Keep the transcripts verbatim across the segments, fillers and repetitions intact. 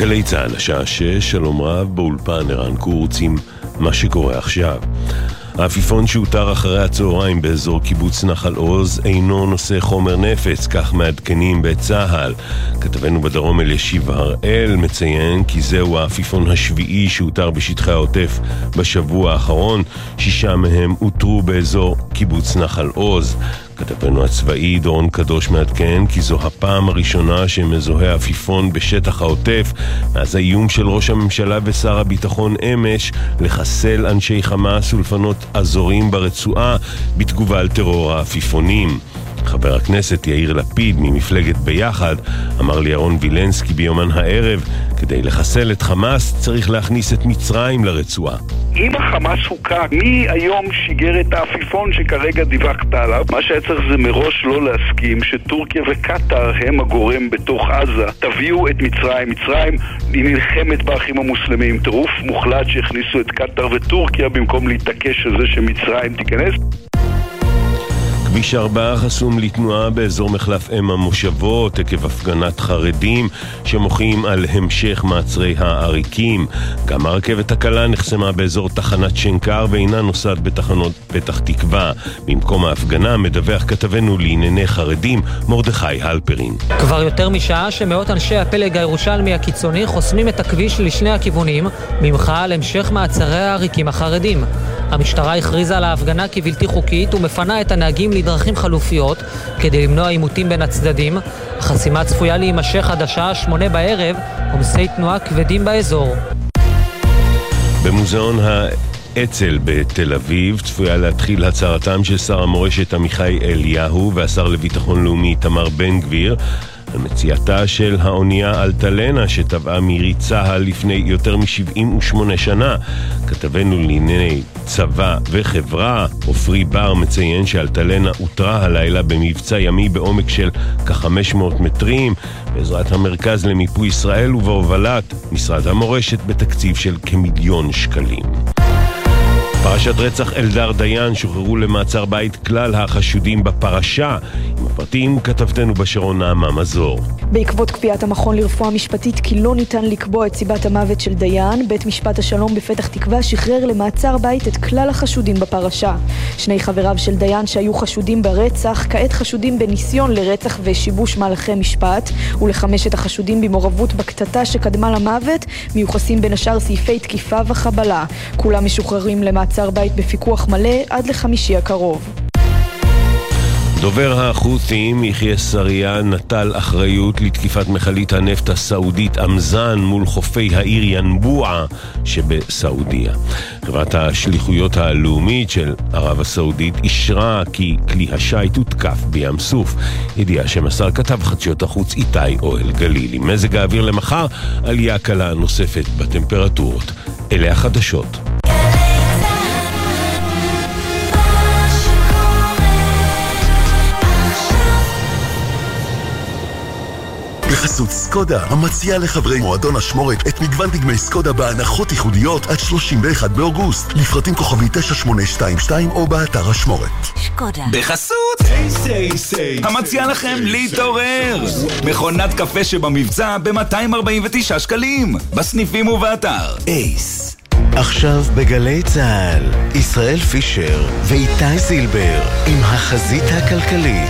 גלי צהל, השעה שש, שלום רב, באולפן ערן קורץ עם מה שקורה עכשיו. האפיפון שהותר אחרי הצהריים באזור קיבוץ נחל עוז אינו נושא חומר נפץ, כך מעדכנים בצהל. כתבנו בדרום אלישיב הראל מציין כי זהו האפיפון השביעי שהותר בשטחי העוטף בשבוע האחרון, שישה מהם אותרו באזור קיבוץ נחל עוז. כתבנו הצבאי דורון קדוש מעדכן כי זו הפעם הראשונה שמזוהה אפיפון בשטח העוטף מאז האיום של ראש הממשלה ושר הביטחון אמש לחסל אנשי חמאס ולפנות אזורים ברצועה בתגובה על טרור האפיפונים. חבר הכנסת יאיר לפיד ממפלגת ביחד אמר לירון וילנסקי ביומן הערב, כדי לחסל את חמאס צריך להכניס את מצרים לרצועה. אם החמאס הוקע, מי היום שיגר את האפיפון שכרגע דיווחת עליו? מה שהיה צריך זה מראש לא להסכים שטורקיה וקטר הם הגורם בתוך עזה. תביאו את מצרים. מצרים היא נלחמת באחים המוסלמים. טירוף מוחלט שהכניסו את קטר וטורקיה במקום להתעקש על זה שמצרים תיכנס. כביש ארבע חסום לתנועה באזור מחלף אם המושבות עקב הפגנת חרדים שמוחים על המשך מעצרי העריקים. גם הרכבת הקלה נחסמה באזור תחנת שנקר ואינה נוסעת בתחנות פתח תקווה. במקום ההפגנה מדווח כתבנו לענייני חרדים מרדכי הלפרין. כבר יותר משעה שמאות אנשי הפלג הירושלמי הקיצוני חוסמים את הכביש לשני הכיוונים במחאה על המשך מעצרי העריקים החרדים. המשטרה הכריזה על ההפגנה כבלתי חוקית ומפנה את הנהגים לדרכים חלופיות כדי למנוע עימותים בין הצדדים. החסימה צפויה להימשך עד השעה שמונה בערב, עומסי תנועה כבדים באזור. במוזיאון האצ"ל בתל אביב צפויה להתחיל הצהרתם של שר המורשת עמיחי אליהו והשר לביטחון לאומי תמר בן גביר על מציאתה של האונייה אלטלנה שטבעה מירי צהל לפני יותר מ-שבעים ושמונה שנה. כתבנו לענייני צבא וחברה עופרי בר מציין שאלטלנה הותרה הלילה במבצע ימי בעומק של כ-חמש מאות מטרים בעזרת המרכז למיפוי ישראל ובהובלת משרד המורשת בתקציב של כמיליון שקלים. פרשת רצח אלדר דיין, שוחררו למעצר בית כלל החשודים בפרשה. עם הפרטים כתבתנו בשרון נעמה מזור. בעקבות קביעת המכון לרפואה משפטית כי לא ניתן לקבוע את סיבת המוות של דיין, בית משפט השלום בפתח תקווה שחרר למעצר בית את כלל החשודים בפרשה. שני חבריו של דיין שהיו חשודים ברצח, כעת חשודים בניסיון לרצח ושיבוש מהלכי משפט, ולחמשת החשודים במעורבות בקטטה שקדמה למוות, מיוחסים בין השאר סעיפי תקיפה וחבלה. כולם משוחררים למעצר בית בפיקוח מלא עד לחמישי הקרוב. דובר החות'ים יחיא סריה נטל אחריות לתקיפת מכלית הנפט הסעודית אמזן מול חופי העיר ינבוע שבסעודיה. חברת השליחויות הלאומית של ערב הסעודית אישרה כי כלי השייט הותקף בים סוף. ידיעה שמסר כתב חדשות החוץ איתי אוהל גלילי. מזג האוויר למחר, עלייה קלה נוספת בטמפרטורות. אלה החדשות. בחסות סקודה, המציעה לחברי מועדון השמורת את מגוון דגמי סקודה בהנחות ייחודיות עד שלושים ואחד באוגוסט. לפרטים כוכבי תשע שמונה שתיים שתיים או באתר השמורת. סקודה. בחסות אייס אייס אייס, המציעה לכם להתעורר. מכונת קפה שבמבצע ב-מאתיים ארבעים ותשעה שקלים. בסניפים ובאתר. אייס. עכשיו בגלי צהל, ישראל פישר ואיתי זילבר עם החזית הכלכלית.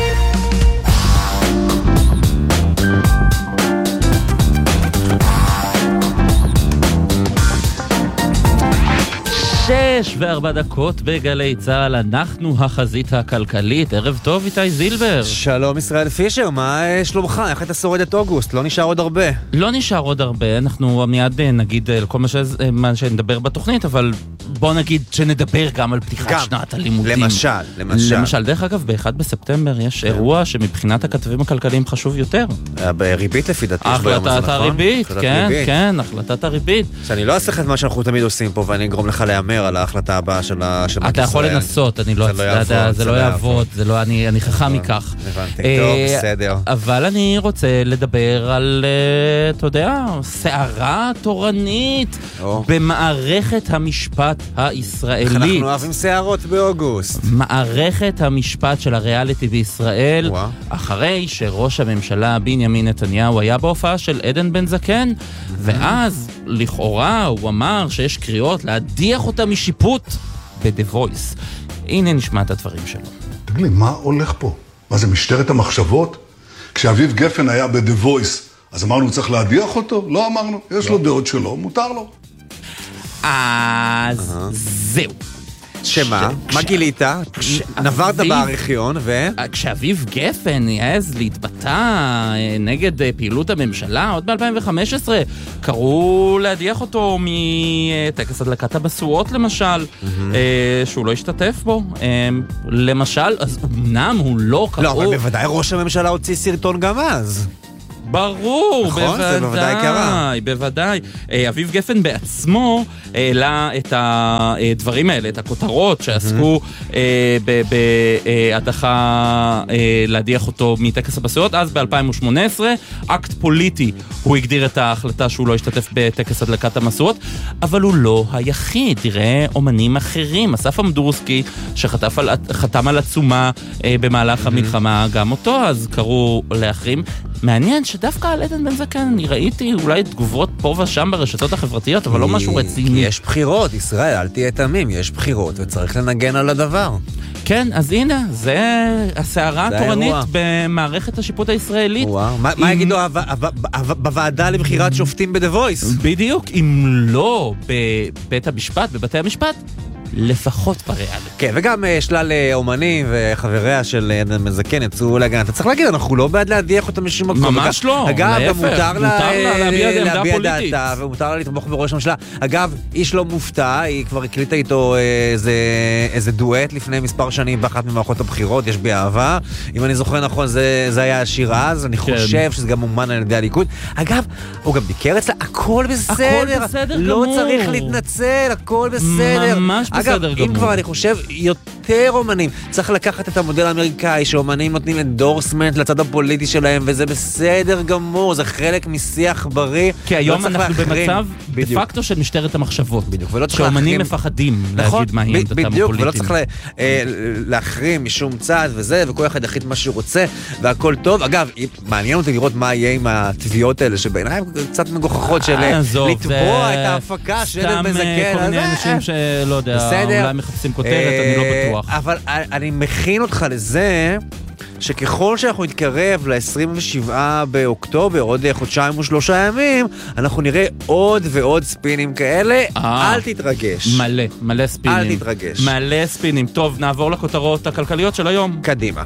שש וארבע דקות בגלי צהל, אנחנו החזית הכלכלית. ערב טוב איתי זילבר. שלום ישראל פישר, מה שלומך? איך אתה שורד את אוגוסט? לא נשאר עוד הרבה. לא נשאר עוד הרבה, אנחנו מיד נגיד כל מה, ש... מה שנדבר בתוכנית, אבל בוא נגיד שנדבר גם על פתיחת גם. שנת הלימודים. למשל, למשל. למשל, דרך אגב, ב-אחד בספטמבר יש אירוע שמבחינת הכתבים הכלכליים חשוב יותר. בריבית לפי דעתי. החלטת הריבית, כן, כן, החלטת הריבית. שאני לא אעשה את מה שאנחנו תמיד עושים פה ואני אגרום לך להיאמר על ההחלטה הבאה של בנק ישראל. אתה יכול לנסות, אני לא יודע, זה לא יעבוד, אני חכם מכך. הבנתי, טוב, בסדר. אבל אני רוצה לדבר על, אתה יודע, שערה תורנית במערכת המשפט הישראלית. אנחנו אוהבים שערות באוגוסט. מערכת המשפט של הריאליטי בישראל, אחרי שראש הממשלה בנימין נתניהו היה בהופעה של עדן בן זקן, ואז לכאורה הוא אמר שיש קריאות להדיח אותה משיפוט ב-The Voice. הנה נשמע את הדברים שלו. תגיד לי, מה הולך פה? מה זה, משטרת המחשבות? כשאביב גפן היה ב-The Voice, אז אמרנו, צריך להדיח אותו? לא אמרנו, יש לו דעות שלו, מותר לו. אז זהו. שמה? מה גילית? נברת בארכיון ו... כשאביב גפן יעז להתבטא נגד פעילות הממשלה, עוד ב-אלפיים וחמש עשרה, קראו להדיח אותו מטקס הדלקת המשואות למשל, שהוא לא השתתף בו. למשל, אז אמנם הוא לא קראו... לא, אבל בוודאי ראש הממשלה הוציא סרטון גם אז. ברור, נכון, בוודאי, זה בוודאי קרה. בוודאי. אביב גפן בעצמו העלה את הדברים האלה, את הכותרות שעסקו בהדחה להדיח אותו מטקס המשואות. אז ב-אלפיים ושמונה עשרה, אקט פוליטי, הוא הגדיר את ההחלטה שהוא לא השתתף בטקס הדלקת המשואות, אבל הוא לא היחיד. תראה אומנים אחרים, אסף אמדורסקי, שחתם על עצומה במהלך המלחמה, גם אותו אז קראו לאחרים. מעניין שדווקא על עדן בן זקן אני ראיתי אולי תגובות פה ושם ברשתות החברתיות, אבל לא משהו רציני. יש בחירות, ישראל, אל תהיה תמים, יש בחירות וצריך לנגן על הדבר. כן, אז הנה, זה השערה התורנית במערכת השיפוט הישראלית. מה יגידו בוועדה לבחירת שופטים ב-The Voice? בדיוק, אם לא בבית המשפט, בבתי המשפט, לפחות בריאל. כן, וגם שלל אומנים וחבריה של עדן בן זקן יצאו להגן. אתה צריך להגיד, אנחנו לא בעד להדיח אותם משום מקום. ממש לא, אגב, להפך. מותר לה להביע דעתה, ומותר לה לתמוך בראש הממשלה. אגב, איש לא מופתע, היא כבר הקליטה איתו איזה דואט לפני מספר שנים באחת ממערכות הבחירות, יש בי אהבה. אם אני זוכר נכון, זה היה השיר אז, אני חושב שזה גם אומן על ידי הליכוד. אגב, הוא גם ביקר אצלה, הכל בסדר. לא צריך להתנצל, הכל בסדר. ממש בסדר גמור. אם כבר אני חושב, יותר אומנים, צריך לקחת את המודל האמריקאי, שאומנים נותנים אנדורסמנט לצד הפוליטי שלהם, וזה בסדר גמור, זה חלק משיח בריא. כי היום אנחנו במצב בפקטו של משטרת המחשבות. בדיוק, שאומנים מפחדים להגיד מה היא עמדתם הפוליטית. ולא צריך להחרים משום צעד וזה, וכל אחד יחליט מה שהוא רוצה, והכל טוב. אגב, מעניין אותי לראות מה יהיה עם התביעות האלה, שבעיניי הם קצת מגוחכות של לתבוע את ההפקה של עדן בן זקן. סתם כל מיני אנשים שלא יודע, אולי מחפשים כותרת, אני לא בטוח. אבל אני מכין אותך לזה שככל שאנחנו נתקרב ל-עשרים ושבעה באוקטובר, עוד חודשיים ושלושה ימים, אנחנו נראה עוד ועוד ספינים כאלה. אל תתרגש. מלא, מלא ספינים. אל תתרגש. מלא ספינים. טוב, נעבור לכותרות הכלכליות של היום. קדימה.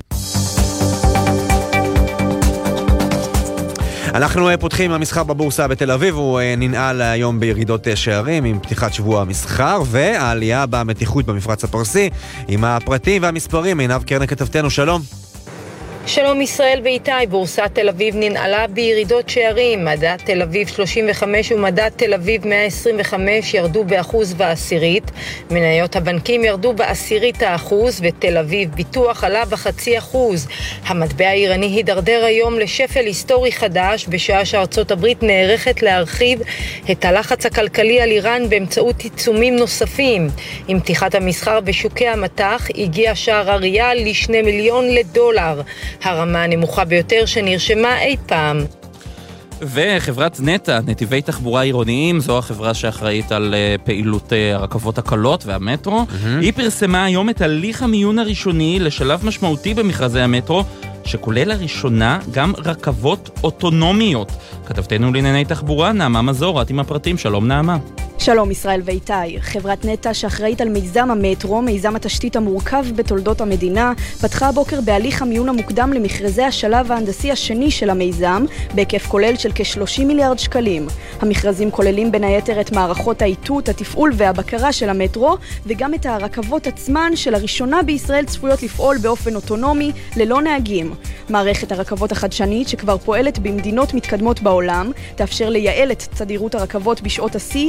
אנחנו פותחים המסחר בבורסה בתל אביב, הוא ננעל היום בירידות שערים עם פתיחת שבוע המסחר והעלייה במתיחות במפרץ הפרסי. עם הפרטים והמספרים, עינב קרנר כתבתנו, שלום. שלום ישראל ואיתי, בורסת תל אביב ננעלה בירידות שערים. מדד תל אביב שלושים וחמש ומדד תל אביב מאה עשרים וחמש ירדו באחוז ועשירית. מניות הבנקים ירדו בעשירית האחוז, ותל אביב ביטוח עלה בחצי אחוז. המטבע האיראני הידרדר היום לשפל היסטורי חדש, בשעה שארצות הברית נערכת להרחיב את הלחץ הכלכלי על איראן באמצעות עיצומים נוספים. עם פתיחת המסחר בשוקי המטח הגיע שער הריאל לשני מיליון לדולר. הרמה הנמוכה ביותר שנרשמה אי פעם. וחברת נטה, נתיבי תחבורה עירוניים, זו החברה שאחראית על פעילות הרכבות הקלות והמטרו. Mm-hmm. היא פרסמה היום את הליך המיון הראשוני לשלב משמעותי במכרזי המטרו, שכולל לראשונה גם רכבות אוטונומיות. כתבתנו לענייני תחבורה, נעמה מזור, את עם הפרטים. שלום נעמה. שלום ישראל ואיתי. חברת נטה שאחראית על מיזם המטרו, מיזם התשתית המורכב בתולדות המדינה, פתחה הבוקר בהליך המיון המוקדם למכרזי השלב ההנדסי השני של המיזם, בהיקף כולל של כ-שלושים מיליארד שקלים. המכרזים כוללים בין היתר את מערכות האיתות, התפעול והבקרה של המטרו, וגם את הרכבות עצמן שלראשונה בישראל צפויות לפעול באופן אוטונומי ללא נהגים. מערכת הרכבות החדשנית, שכבר פועלת במדינות מתקדמות בעולם, תאפשר לייעל את תדירות הרכבות בשעות השיא עד לרכבת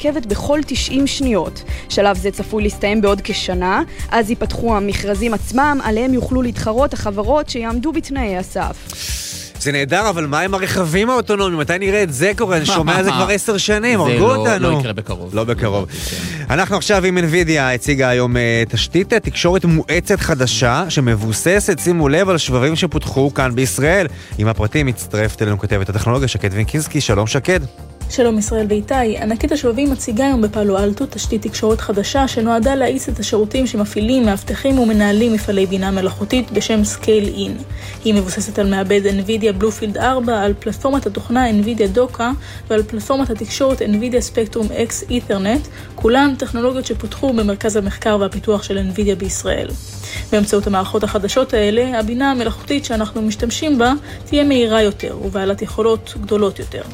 רכבת בכל תשעים שניות. שלב זה צפוי להסתיים בעוד כשנה, אז ייפתחו המכרזים עצמם, עליהם יוכלו להתחרות החברות שיעמדו בתנאי הסף. זה נהדר, אבל מה עם הרכבים האוטונומיים? מתי נראה את זה קורה? אני שומע את זה כבר עשר שנים, הרגו אותנו. זה לא יקרה בקרוב. לא בקרוב. אנחנו עכשיו עם NVIDIA הציגה היום תשתית תקשורת מואצת חדשה, שמבוססת, שימו לב, על שבבים שפותחו כאן בישראל. עם הפרטים מצטרפת אלינו כתבת הטכנולוגיה שקד וינקינסקי. שלום שקד. שלום ישראל ואיתי, ענקית השבבים מציגה היום בפאלו אלטו תשתית תקשורת חדשה שנועדה להאיץ את השירותים שמפעילים, מאבטחים ומנהלים מפעלי בינה מלאכותית בשם Scale In. היא מבוססת על מעבד NVIDIA Bluefield ארבע, על פלטפורמת התוכנה NVIDIA Doka ועל פלטפורמת התקשורת NVIDIA Spectrum X Ethernet, כולן טכנולוגיות שפותחו במרכז המחקר והפיתוח של NVIDIA בישראל. באמצעות המערכות החדשות האלה, הבינה המלאכותית שאנחנו משתמשים בה תהיה מהירה יותר ובעלת יכולות גדולות יותר.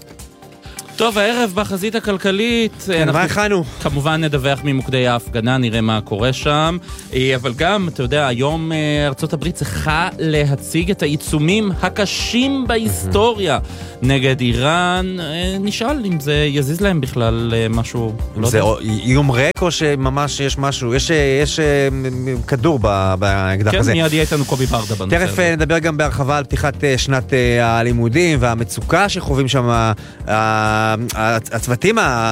טוב, הערב בחזית הכלכלית, כן, מה הכנו? כמובן נדווח ממוקדי ההפגנה, נראה מה קורה שם, אבל גם, אתה יודע, היום ארצות הברית צריכה להציג את העיצומים הקשים בהיסטוריה נגד איראן. נשאל אם זה יזיז להם בכלל משהו. זה איום ריק או שממש יש משהו, יש, יש כדור באקדח הזה. כן, מיד יהיה איתנו קובי ברדה בנושא. תכף נדבר גם בהרחבה על פתיחת שנת הלימודים והמצוקה שחווים שם הצוותים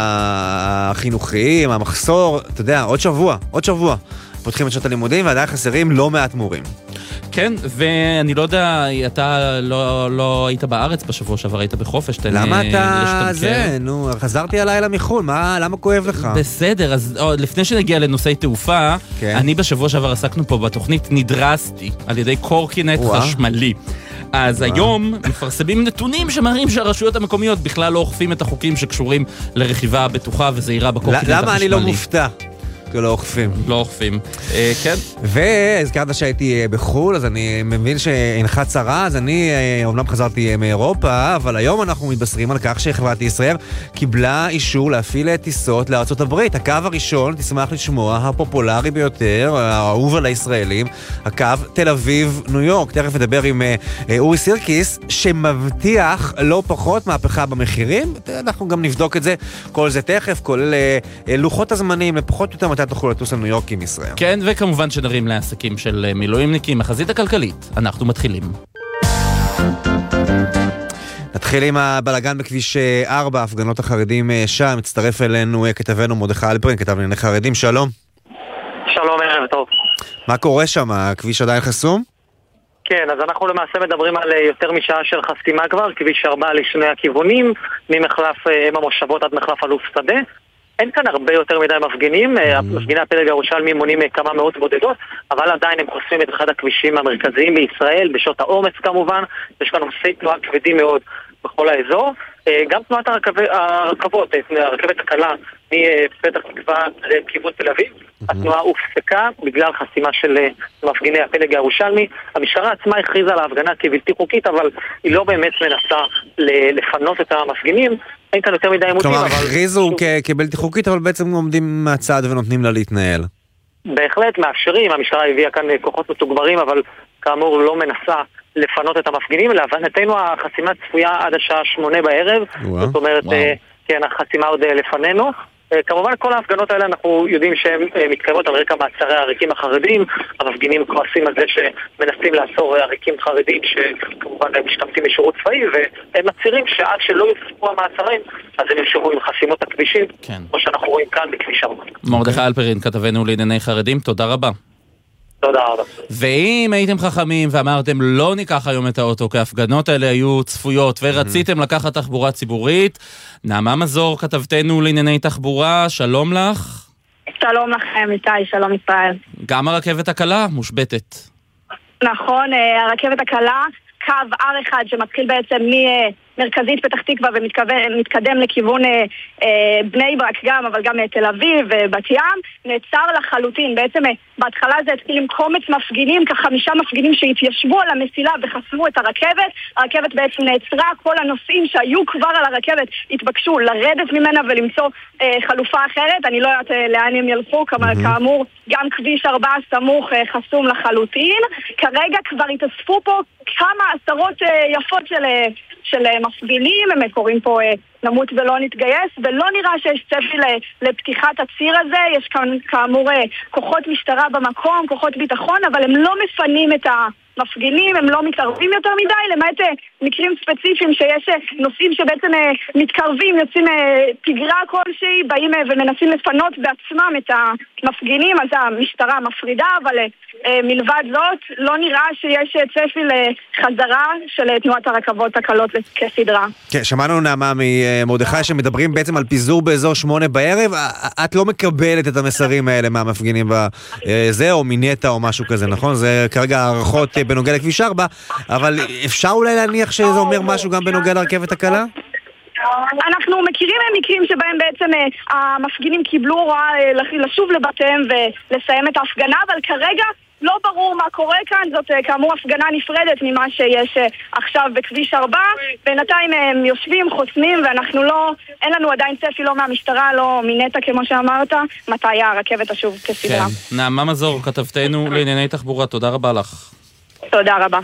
החינוכיים, המחסור, אתה יודע, עוד שבוע, עוד שבוע פותחים את שנת הלימודים ועדיין חסרים לא מעט מורים. כן, ואני לא יודע, אתה לא, לא היית בארץ בשבוע שעבר, היית בחופש. למה אתה זה? נו, חזרתי הלילה מחול, מה, למה כואב לך? בסדר, אז או, לפני שנגיע לנושאי תעופה, כן. אני בשבוע שעבר עסקנו פה בתוכנית, נדרסתי על ידי קורקינט ווא. חשמלי. אז ווא. היום מפרסמים נתונים שמראים שהרשויות המקומיות בכלל לא אוכפים את החוקים שקשורים לרכיבה בטוחה וזהירה בקורקינט החשמלי. למה אני לא מופתע? לא אוכפים. לא אוכפים, אה, כן. והזכרת שהייתי בחול, אז אני מבין שאינך צרה, אז אני אומנם חזרתי מאירופה, אבל היום אנחנו מתבשרים על כך שחברת ישראל קיבלה אישור להפעיל טיסות לארצות הברית. הקו הראשון, תשמח לשמוע, הפופולרי ביותר, האהוב על הישראלים, הקו תל אביב ניו יורק. תכף נדבר עם אורי סירקיס, שמבטיח לא פחות מהפכה במחירים. אנחנו גם נבדוק את זה, כל זה תכף, כולל לוחות הזמנים, לפחות יותר מתי תוכלו לטוס לניו יורק עם ישראל. כן, וכמובן שנרים לעסקים של מילואימניקים. החזית הכלכלית, אנחנו מתחילים. נתחיל עם הבלגן בכביש ארבע, הפגנות החרדים שם. מצטרף אלינו כתבנו מרדכי אלפרין, כתב לענייני חרדים. שלום. שלום, ערב טוב. מה קורה שם? הכביש עדיין חסום? כן, אז אנחנו למעשה מדברים על יותר משעה של חסימה כבר, כביש ארבע לשני הכיוונים, ממחלף אם המושבות עד מחלף אלוף שדה. אין כאן הרבה יותר מדי מפגינים, מפגיני הפלג הירושלמי מונים כמה מאות בודדות, אבל עדיין הם חוסמים את אחד הכבישים המרכזיים בישראל, בשעות העומס כמובן, יש כאן עומסי תנועה כבדים מאוד בכל האזור. גם תנועת הרכבות, הרכבת הקלה מפתח תקווה לכיוון תל אביב, התנועה הופסקה בגלל חסימה של מפגיני הפלג הירושלמי. המשטרה עצמה הכריזה על ההפגנה כבלתי חוקית, אבל היא לא באמת מנסה לפנות את המפגינים. אין כאן יותר מדי עימותים. כלומר, הכריזו כבלתי חוקית, אבל בעצם עומדים מהצד ונותנים לה להתנהל. בהחלט מאפשרים, המשטרה הביאה כאן כוחות מתוגברים, אבל כאמור לא מנסה לפנות את המפגינים. להבנתנו החסימה צפויה עד השעה שמונה בערב, זאת אומרת, כן, החסימה עוד לפנינו. כמובן כל ההפגנות האלה אנחנו יודעים שהן מתקיימות על רקע מעצרי העריקים החרדים. המפגינים כועסים על זה שמנסים לאסור עריקים חרדים שכמובן הם משתמטים משירות צבאי, והם מצהירים שעד שלא יוספו המעצרים אז הם ימשיכו עם חסימות הכבישים, כן. כמו שאנחנו רואים כאן בכביש ארבע. מרדכי אלפרין, כתבנו לענייני חרדים, תודה רבה. תודה רבה. ואם הייתם חכמים ואמרתם לא ניקח היום את האוטו, כי ההפגנות האלה היו צפויות ורציתם לקחת תחבורה ציבורית, נעמה מזור, כתבתנו לענייני תחבורה, שלום לך. שלום לכם, איתי, שלום ישראל. גם הרכבת הקלה מושבתת. נכון, הרכבת הקלה, קו אר אחד שמתחיל בעצם ממרכזית פתח תקווה ומתקדם לכיוון אה, אה, בני ברק גם, אבל גם תל אביב ובת ים, נעצר לחלוטין. בעצם אה, בהתחלה זה התחיל עם קומץ מפגינים, כחמישה מפגינים שהתיישבו על המסילה וחסמו את הרכבת. הרכבת בעצם נעצרה, כל הנוסעים שהיו כבר על הרכבת התבקשו לרדת ממנה ולמצוא אה, חלופה אחרת. אני לא יודעת אה, לאן הם ילכו, כמה, mm-hmm. כאמור גם כביש ארבע סמוך אה, חסום לחלוטין. כרגע כבר התאספו פה כמה עשרות אה, יפות של, של מפגינים, הם קוראים פה נמות ולא נתגייס, ולא נראה שיש צפי לפתיחת הציר הזה. יש כאן כאמור כוחות משטרה במקום, כוחות ביטחון, אבל הם לא מפנים את המפגינים, הם לא מתערבים יותר מדי, למעט מקרים ספציפיים שיש נושאים שבעצם מתקרבים, יוצאים תגרה כלשהי, באים ומנסים לפנות בעצמם את המפגינים, אז המשטרה מפרידה, אבל מלבד זאת לא נראה שיש צפי לחזרה של תנועת הרכבות הקלות כסדרה. כן, שמענו נעמה ממרדכי שמדברים בעצם על פיזור באזור שמונה בערב. את לא מקבלת את המסרים האלה מהמפגינים בזה, או מינטה או משהו כזה, נכון? זה כרגע הערכות בנוגע לכביש ארבע, אבל אפשר אולי להניח שזה אומר משהו גם בנוגע לרכבת הקלה? אנחנו מכירים מקרים שבהם בעצם המפגינים קיבלו הוראה לשוב לבתיהם ולסיים את ההפגנה, אבל כרגע לא ברור מה קורה כאן. זאת כאמור הפגנה נפרדת ממה שיש עכשיו בכביש ארבע. בינתיים הם יושבים, חוסמים, ואנחנו לא, אין לנו עדיין צפי לא מהמשטרה, לא מנטה כמו שאמרת, מתי הרכבת תשוב כסדרה. כן. נעמה מזור, כתבתנו לענייני תחבורה, תודה רבה לך. תודה רבה.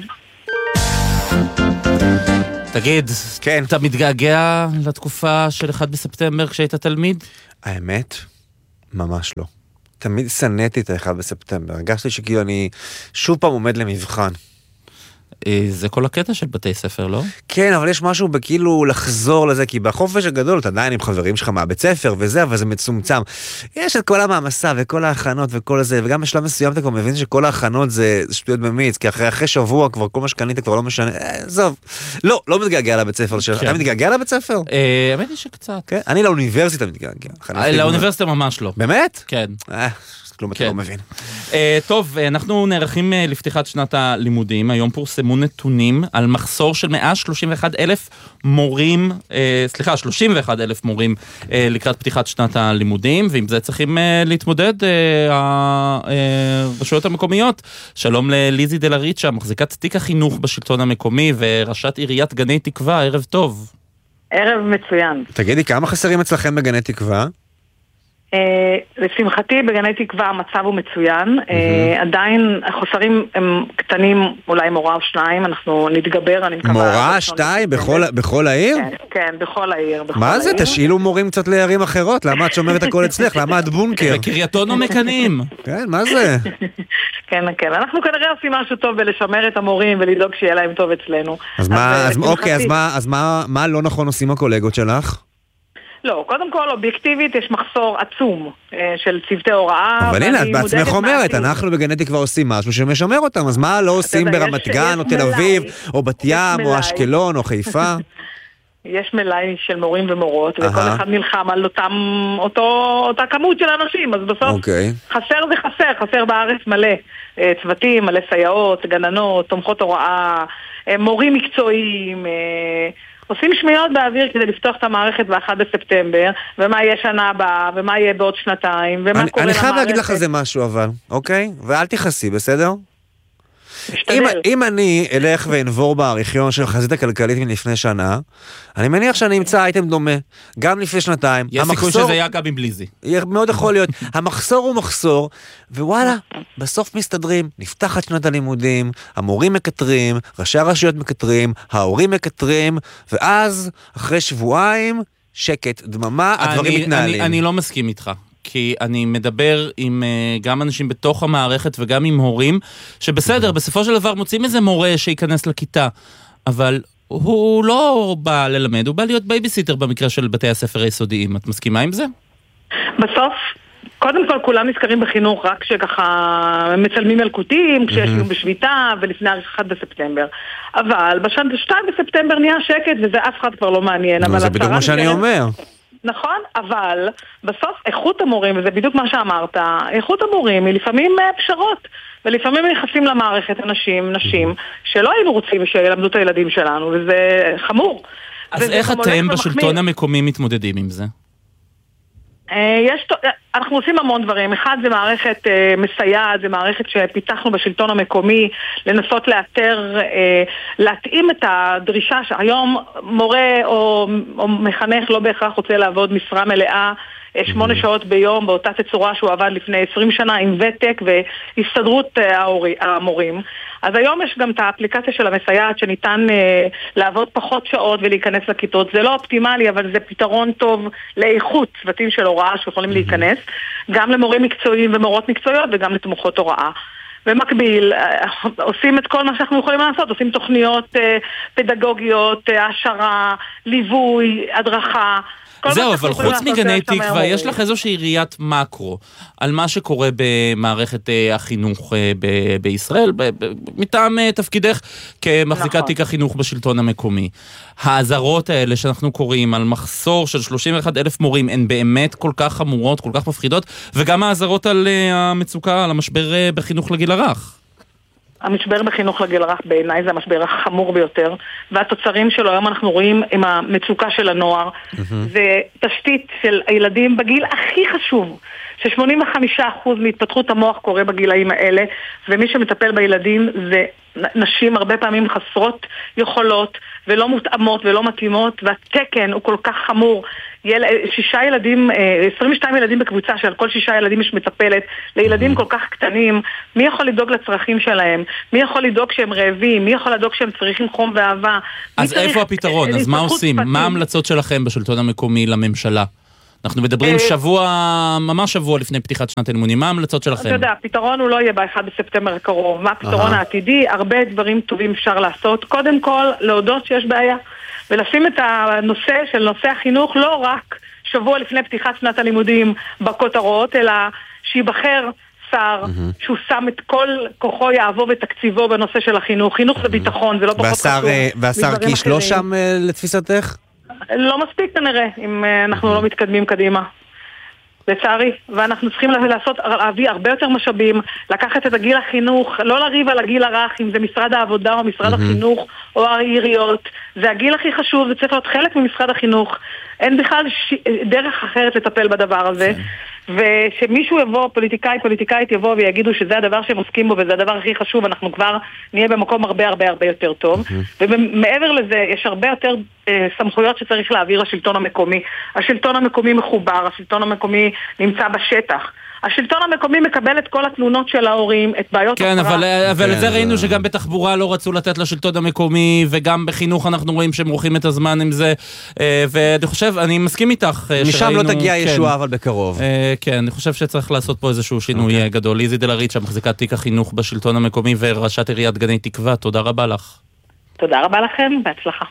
תגיד, כן. אתה מתגעגע לתקופה של אחד בספטמבר כשהיית תלמיד? האמת, ממש לא. תמיד סנתי את ה-אחד בספטמבר. הרגשתי שכאילו אני שוב פעם עומד למבחן. זה כל הקטע של בתי ספר, לא? כן, אבל יש משהו בכאילו לחזור לזה, כי בחופש הגדול אתה עדיין עם חברים שלך מהבית ספר וזה, אבל זה מצומצם. יש את כל המאמסה וכל ההכנות וכל זה, וגם בשלב מסוים אתה כבר מבין שכל ההכנות זה שטויות במיץ, כי אחרי, אחרי שבוע כבר כל מה שקנית כבר לא משנה, עזוב. לא, לא מתגעגע לבית ספר. אתה מתגעגע לבית ספר? האמת היא שקצת. אני לאוניברסיטה מתגעגע. לאוניברסיטה ממש לא. באמת? כן. כלום אתה לא מבין. טוב, אנחנו נערכים לפתיחת שנת הלימודים. היום פורסמו נתונים על מחסור של מאה שלושים ואחד אלף מורים, סליחה, שלושים ואחד אלף מורים לקראת פתיחת שנת הלימודים, ועם זה צריכים להתמודד הרשויות המקומיות. שלום לליזי דלריצ'ה, מחזיקת תיק החינוך בשלטון המקומי וראשת עיריית גני תקווה, ערב טוב. ערב מצוין. תגידי, כמה חסרים אצלכם בגני תקווה? לשמחתי בגני תקווה המצב הוא מצוין, עדיין החוסרים הם קטנים, אולי מורה או שניים, אנחנו נתגבר, אני מקווה. מורה, שתיים, בכל העיר? כן, בכל העיר. מה זה? תשאילו מורים קצת לערים אחרות, למה את שומרת הכל אצלך? למה את בונקר? בקרייתון או מקנים? כן, מה זה? כן, כן, אנחנו כנראה עושים משהו טוב בלשמר את המורים ולדאוג שיהיה להם טוב אצלנו. אז מה, אוקיי, אז מה לא נכון עושים הקולגות שלך? לא, קודם כל, אובייקטיבית יש מחסור עצום של צוותי הוראה. אבל הנה, את בעצמך אומרת, אנחנו בגני תקווה עושים משהו שמשמר אותם, אז מה לא עושים ברמת גן, או תל אביב, או בת ים, או אשקלון, או חיפה? יש מלאי של מורים ומורות, וכל אחד נלחם על אותה כמות של אנשים, אז בסוף חסר זה חסר, חסר בארץ מלא צוותים, מלא סייעות, גננות, תומכות הוראה, מורים מקצועיים, עושים שמיות באוויר כדי לפתוח את המערכת ב-אחד בספטמבר, ומה יהיה שנה הבאה, ומה יהיה בעוד שנתיים, ומה קורה למערכת. אני חייב להגיד לך זה משהו אבל, אוקיי? ואל תכעסי, בסדר? אם, אם אני אלך ואנבור בארכיון של חזית הכלכלית מלפני שנה, אני מניח שאני אמצא אייטם דומה, גם לפני שנתיים. יש סיכוי שזה היה גם עם בליזי. מאוד יכול להיות. המחסור הוא מחסור, ווואלה, בסוף מסתדרים, נפתחת שנת הלימודים, המורים מקטרים, ראשי הרשויות מקטרים, ההורים מקטרים, ואז, אחרי שבועיים, שקט, דממה, הדברים אני, מתנהלים. אני, אני לא מסכים איתך. כי אני מדבר עם uh, גם אנשים בתוך המערכת וגם עם הורים, שבסדר, בסופו של דבר מוצאים איזה מורה שיכנס לכיתה, אבל הוא לא בא ללמד, הוא בא להיות בייביסיטר במקרה של בתי הספר היסודיים. את מסכימה עם זה? בסוף, קודם כל כולם נזכרים בחינוך רק שככה מצלמים ילקוטים, כשישנו בשביתה ולפני אחד בספטמבר. אבל בשתיים בספטמבר נהיה שקט וזה אף אחד כבר לא מעניין. זה בדיוק מה שאני אומר. נכון, אבל בסוף איכות המורים, וזה בדיוק מה שאמרת, איכות המורים היא לפעמים פשרות, ולפעמים נכנסים למערכת אנשים, נשים, שלא היינו רוצים שילמדו את הילדים שלנו, וזה חמור. אז איך אתם בשלטון המקומי מתמודדים עם זה? יש, אנחנו עושים המון דברים. אחד זה מערכת אה, מסייעת, זה מערכת שפיתחנו בשלטון המקומי לנסות לאתר, אה, להתאים את הדרישה שהיום מורה או, או מחנך לא בהכרח רוצה לעבוד משרה מלאה שמונה שעות ביום באותה תצורה שהוא עבד לפני עשרים שנה עם ותק והסתדרות ההורי, המורים. אז היום יש גם את האפליקציה של המסייעת שניתן אה, לעבוד פחות שעות ולהיכנס לכיתות. זה לא אופטימלי, אבל זה פתרון טוב לאיכות צוותים של הוראה שיכולים להיכנס, גם למורים מקצועיים ומורות מקצועיות וגם לתמוכות הוראה. במקביל, עושים את כל מה שאנחנו יכולים לעשות, עושים תוכניות פדגוגיות, העשרה, ליווי, הדרכה. זהו, אבל חוץ מגני תקווה, יש לך איזושהי ראיית מקרו על מה שקורה במערכת החינוך בישראל, מטעם תפקידך כמחזיקת תיק החינוך בשלטון המקומי. האזהרות האלה שאנחנו קוראים על מחסור של שלושים ואחד אלף מורים, הן באמת כל כך חמורות, כל כך מפחידות, וגם האזהרות על המצוקה, על המשבר בחינוך לגיל הרך. המשבר בחינוך לגיל הרך בעיניי זה המשבר החמור ביותר, והתוצרים שלו היום אנחנו רואים עם המצוקה של הנוער. זה תשתית של הילדים בגיל הכי חשוב, ש-שמונים וחמישה אחוז מהתפתחות המוח קורה בגילאים האלה, ומי שמטפל בילדים זה נשים הרבה פעמים חסרות יכולות ולא מותאמות ולא מתאימות, והתקן הוא כל כך חמור. יל... שישה ילדים, עשרים ושתיים ילדים בקבוצה, שעל כל שישה ילדים יש מטפלת, לילדים כל כך קטנים. מי יכול לדאוג לצרכים שלהם? מי יכול לדאוג שהם רעבים? מי יכול לדאוג שהם צריכים חום ואהבה? אז איפה הפתרון? אז מה עושים? מה ההמלצות שלכם בשלטון המקומי לממשלה? אנחנו מדברים שבוע, ממש שבוע לפני פתיחת שנת הלימודים. מה ההמלצות שלכם? אתה יודע, הפתרון הוא לא יהיה ב-אחד בספטמבר הקרוב. מה הפתרון העתידי? הרבה דברים טובים אפשר לעשות. קודם כל, להודות שיש בעיה. ולשים את הנושא של נושא החינוך לא רק שבוע לפני פתיחת שנת הלימודים בכותרות, אלא שיבחר שר שהוא שם את כל כוחו יעבו ותקציבו בנושא של החינוך. חינוך זה ביטחון, זה לא פחות חשוב. והשר קיש לא שם לתפיסתך? לא מספיק כנראה, אם אנחנו לא מתקדמים קדימה. לצערי, ואנחנו צריכים לעשות, להביא הרבה יותר משאבים, לקחת את הגיל החינוך, לא לריב על הגיל הרך, אם זה משרד העבודה או משרד החינוך או העיריות. זה הגיל הכי חשוב, זה צריך להיות חלק ממשרד החינוך. אין בכלל ש... דרך אחרת לטפל בדבר הזה. ושמישהו יבוא, פוליטיקאי, פוליטיקאית יבוא ויגידו שזה הדבר שהם עוסקים בו וזה הדבר הכי חשוב, אנחנו כבר נהיה במקום הרבה הרבה הרבה יותר טוב. ומעבר לזה, יש הרבה יותר אה, סמכויות שצריך להעביר לשלטון המקומי. השלטון המקומי מחובר, השלטון המקומי נמצא בשטח. השלטון המקומי מקבל את כל התלונות של ההורים, את בעיות כן, הפרה. אבל, אבל זה ראינו שגם בתחבורה לא רצו לתת לשלטון המקומי, וגם בחינוך אנחנו רואים שהם מורחים את הזמן עם זה, ואני חושב, אני מסכים איתך. משם שראינו, לא תגיע כן, ישועה, אבל בקרוב. כן, אני חושב שצריך לעשות פה איזשהו שינוי okay. גדול. ליזי דלרית, שמחזיקת תיק החינוך בשלטון המקומי, וראשת עיריית גני תקווה, תודה רבה לך. תודה רבה לכם, בהצלחה.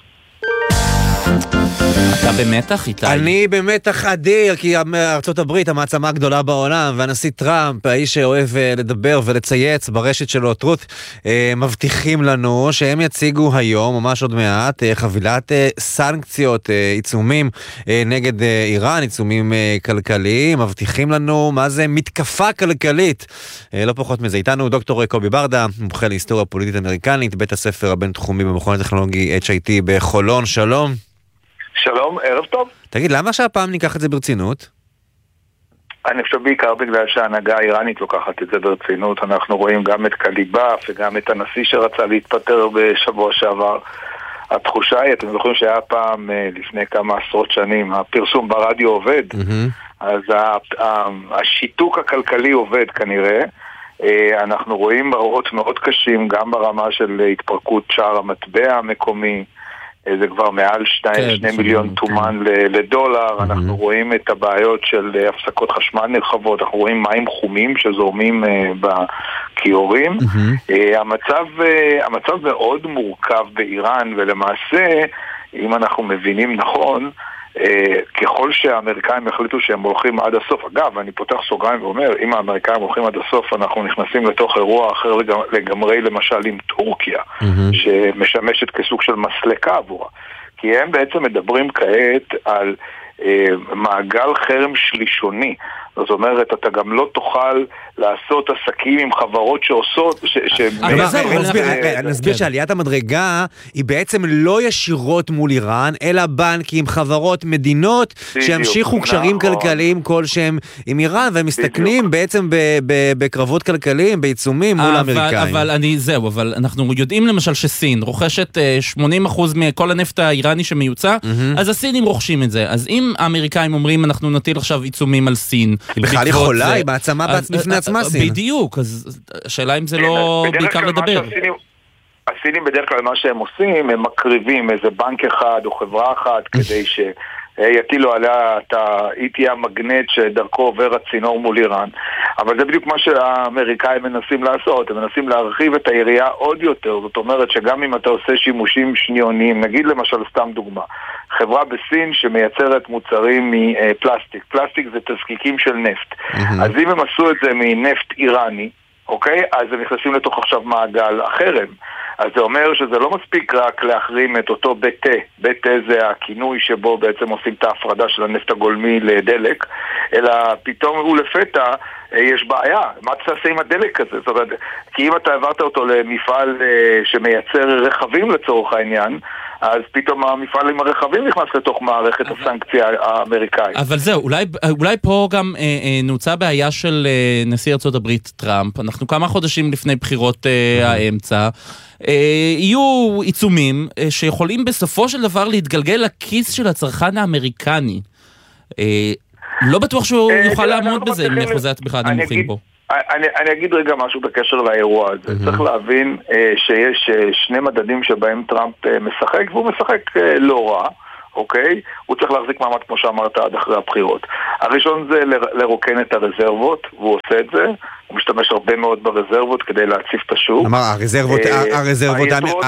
אתה במתח איתי? אני במתח אדיר, כי ארצות הברית המעצמה הגדולה בעולם, והנשיא טראמפ, האיש שאוהב לדבר ולצייץ ברשת שלו, טרוט, מבטיחים לנו שהם יציגו היום, ממש עוד מעט, חבילת סנקציות, עיצומים נגד איראן, עיצומים כלכליים, מבטיחים לנו מה זה מתקפה כלכלית. לא פחות מזה. איתנו דוקטור קובי ברדה, מומחה להיסטוריה פוליטית אמריקנית, בית הספר הבינתחומי במכון הטכנולוגי אייץ' איי טי בחולון. שלום. שלום, ערב טוב. תגיד, למה שהפעם ניקח את זה ברצינות? אני חושב בעיקר בגלל שההנהגה האיראנית לוקחת את זה ברצינות. אנחנו רואים גם את קליבאף וגם את הנשיא שרצה להתפטר בשבוע שעבר. התחושה היא, אתם זוכרים שהיה פעם לפני כמה עשרות שנים, הפרסום ברדיו עובד, אז השיתוק הכלכלי עובד כנראה. אנחנו רואים מראות מאוד קשים גם ברמה של התפרקות שער המטבע המקומי, זה כבר מעל שני מיליון תומן לדולר. אנחנו רואים את הבעיות של הפסקות חשמל נרחבות, אנחנו רואים מים חומים שזורמים בכיורים. המצב המצב מאוד מורכב באיראן, ולמעשה אם אנחנו מבינים נכון, ככל שהאמריקאים החליטו שהם הולכים עד הסוף, אגב, אני פותח סוגריים ואומר, אם האמריקאים הולכים עד הסוף, אנחנו נכנסים לתוך אירוע אחר לגמרי, למשל עם טורקיה, שמשמשת כסוג של מסלקה עבורה. כי הם בעצם מדברים כעת על מעגל חרם שלישוני. זאת אומרת, אתה גם לא תוכל לעשות עסקים עם חברות שעושות... נסביר שעליית המדרגה היא בעצם לא ישירות מול איראן, אלא בנקים, חברות, מדינות שהמשיכו קשרים כלכליים כלשהם עם איראן, והם מסתכנים בעצם בקרבות כלכליים, בעיצומים מול האמריקאים. אבל אני, זהו, אבל אנחנו יודעים למשל שסין רוכשת שמונים אחוז מכל הנפט האיראני שמיוצא, אז הסינים רוכשים את זה. אז אם האמריקאים אומרים אנחנו נטיל עכשיו עיצומים על סין, היא בכלל יכולה, היא מעצמה בפני עצמה סין. בדיוק, אז השאלה אם זה לא בעיקר לדבר. הסינים בדרך כלל מה שהם עושים, הם מקריבים איזה בנק אחד או חברה אחת כדי שיטילו עליה את היא תהיה המגנט שדרכו עובר הצינור מול איראן. אבל זה בדיוק מה שהאמריקאים מנסים לעשות, הם מנסים להרחיב את היריעה עוד יותר. זאת אומרת שגם אם אתה עושה שימושים שניוניים, נגיד למשל סתם דוגמה, חברה בסין שמייצרת מוצרים מפלסטיק, פלסטיק זה תזקיקים של נפט. אז אם הם עשו את זה מנפט איראני, אוקיי? אז הם נכנסים לתוך עכשיו מעגל החרם. אז זה אומר שזה לא מספיק רק להחרים את אותו בית תה, בית תה זה הכינוי שבו בעצם עושים את ההפרדה של הנפט הגולמי לדלק, אלא פתאום הוא לפתע יש בעיה, מה תעשה עם הדלק הזה? זאת אומרת, כי אם אתה העברת אותו למפעל שמייצר רכבים לצורך העניין, אז פתאום המפעל עם הרכבים נכנס לתוך מערכת אבל... הסנקציה האמריקאית. אבל זהו, אולי, אולי פה גם אה, אה, נוצא בעיה של אה, נשיא ארצות הברית טראמפ. אנחנו כמה חודשים לפני בחירות אה, האמצע. אה, יהיו עיצומים אה, שיכולים בסופו של דבר להתגלגל לכיס של הצרכן האמריקני. אה, לא בטוח שהוא אה, יוכל לעמוד בזה עם אחוזי התמיכה הנמוכים פה. אני, אני אגיד רגע משהו בקשר לאירוע הזה. Mm-hmm. צריך להבין אה, שיש אה, שני מדדים שבהם טראמפ אה, משחק, והוא משחק אה, לא רע, אוקיי? הוא צריך להחזיק מעמד כמו שאמרת עד אחרי הבחירות. הראשון זה ל- לרוקן את הרזרבות, והוא עושה את זה. הוא משתמש הרבה מאוד ברזרבות כדי להציף את השוק. אמר, הרזרבות, הרזרבות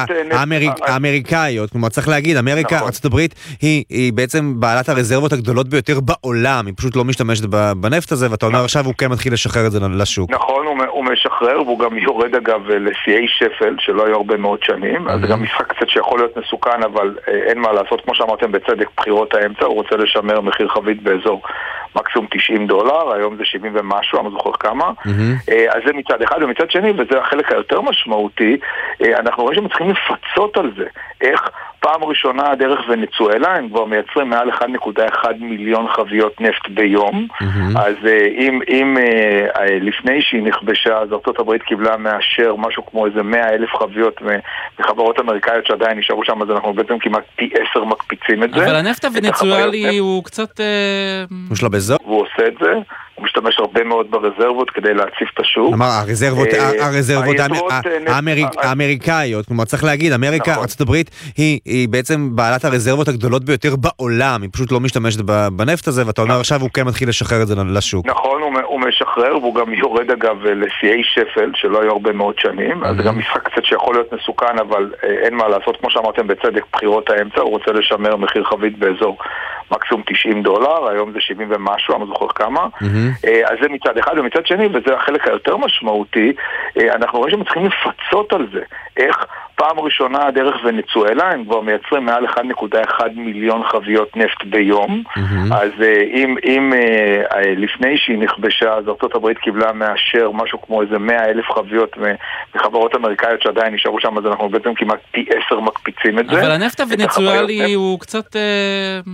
האמריקאיות, כלומר צריך להגיד, אמריקה, ארצות הברית, היא בעצם בעלת הרזרבות הגדולות ביותר בעולם, היא פשוט לא משתמשת בנפט הזה, ואתה אומר עכשיו הוא כן מתחיל לשחרר את זה לשוק. נכון, הוא משחרר, והוא גם יורד אגב לשיאי שפל, שלא היו הרבה מאוד שנים, אז זה גם משחק קצת שיכול להיות מסוכן, אבל אין מה לעשות, כמו שאמרתם בצדק, בחירות האמצע, הוא רוצה לשמר מחיר חבית באזור מקסימום תשעים דולר, היום זה שבעים ומשהו, אני זוכר כמה. אז זה מצד אחד, ומצד שני, וזה החלק היותר משמעותי, אנחנו רואים שהם צריכים לפצות על זה. איך פעם ראשונה דרך ונצואלה, הם כבר מייצרים מעל אחד נקודה אחד מיליון חביות נפט ביום, אז אם, אם לפני שהיא נכבשה, אז ארצות הברית קיבלה מאשר משהו כמו איזה מאה אלף חביות מחברות אמריקאיות שעדיין נשארו שם, אז אנחנו בעצם כמעט פי עשר מקפיצים את זה. אבל הנפט הוונצואלי הוא קצת... יש לו בזו? והוא עושה את זה. הוא משתמש הרבה מאוד ברזרבות כדי להציף את השוק. אמר, הרזרבות, הרזרבות האמריקאיות, כלומר צריך להגיד, אמריקה, ארצות הברית, היא בעצם בעלת הרזרבות הגדולות ביותר בעולם, היא פשוט לא משתמשת בנפט הזה, ואתה אומר עכשיו הוא כן מתחיל לשחרר את זה לשוק. נכון, הוא משחרר, והוא גם יורד אגב לשיאי שפל, שלא היו הרבה מאוד שנים, אז זה גם משחק קצת שיכול להיות מסוכן, אבל אין מה לעשות, כמו שאמרתם בצדק, בחירות האמצע, הוא רוצה לשמר מחיר חבית באזור מקסימום תשעים דולר, היום זה שבעים ומשהו, אני זוכר כמה. אז זה מצד אחד, ומצד שני, וזה החלק היותר משמעותי, אנחנו רואים שהם צריכים לפצות על זה. איך פעם ראשונה דרך ונצואלה, הם כבר מייצרים מעל אחד נקודה אחד מיליון חביות נפט ביום, אז אם, אם לפני שהיא נכבשה, אז ארצות הברית קיבלה מאשר משהו כמו איזה מאה אלף חביות מחברות אמריקאיות שעדיין נשארו שם, אז אנחנו בעצם כמעט פי עשר מקפיצים את זה. אבל הנפט הוונצואלי הוא קצת...